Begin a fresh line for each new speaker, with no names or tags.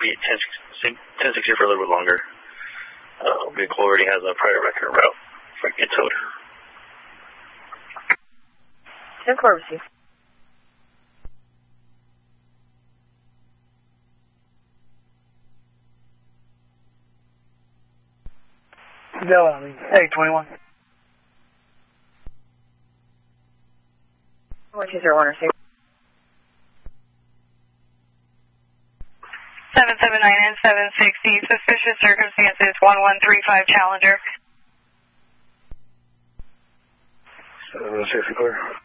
be 1060 for a little bit longer. Vehicle already has a prior record route for get towed.
10-4 received.
Hey, 21.
1201 received.
779 and 760, suspicious circumstances, 1135 Challenger.
760 clear.